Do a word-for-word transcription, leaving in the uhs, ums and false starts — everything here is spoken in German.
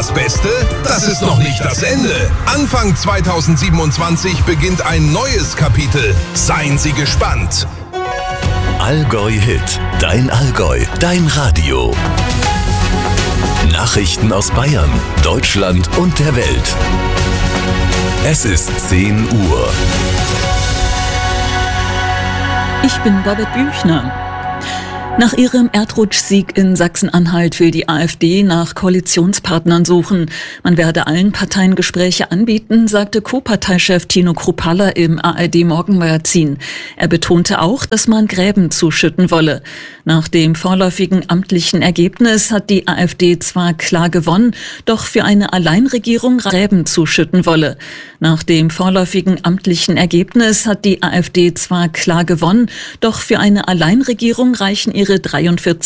das Beste? Das ist noch nicht das Ende. Anfang zweitausendsiebenundzwanzig beginnt ein neues Kapitel. Seien Sie gespannt. Allgäu Hit, dein Allgäu, dein Radio. Nachrichten aus Bayern, Deutschland und der Welt. Es ist zehn Uhr. Ich bin Babette Büchner. Nach ihrem Erdrutschsieg in Sachsen-Anhalt will die AfD nach Koalitionspartnern suchen. Man werde allen Parteien Gespräche anbieten, sagte Co-Parteichef Tino Kruppalla im A R D-Morgenmagazin. Er betonte auch, dass man Gräben zuschütten wolle. Nach dem vorläufigen amtlichen Ergebnis hat die AfD zwar klar gewonnen, doch für eine Alleinregierung Gräben zuschütten wolle. Nach dem vorläufigen amtlichen Ergebnis hat die AfD zwar klar gewonnen, doch für eine Alleinregierung reichen ihre dreiundvierzig